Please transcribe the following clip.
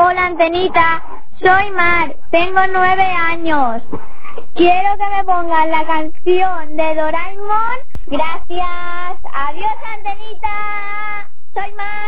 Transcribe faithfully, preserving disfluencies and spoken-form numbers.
Hola, Antenita. Soy Mar. Tengo nueve años. Quiero que me pongan la canción de Doraemon. Gracias. Adiós, Antenita. Soy Mar.